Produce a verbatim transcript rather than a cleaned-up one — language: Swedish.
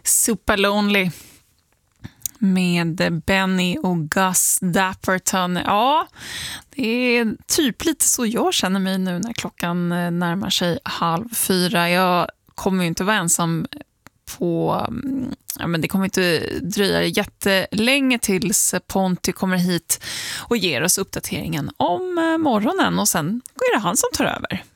Super Lonely med Benny och Gus Dapperton. Ja, det är typ lite så jag känner mig nu när klockan närmar sig halv fyra. Jag kommer ju inte vara ensam på... Ja, men det kommer inte dröja jättelänge tills Ponty kommer hit och ger oss uppdateringen om morgonen, och sen är det han som tar över.